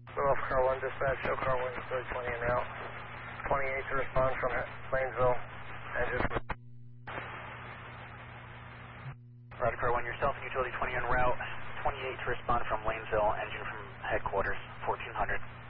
Off car 1 dispatch, show car 1 3020 en route. 28 to respond from Lanesville, engine. Roger car 1, yourself and utility 20 en route. 28 to respond from Lanesville, engine from headquarters, 1400.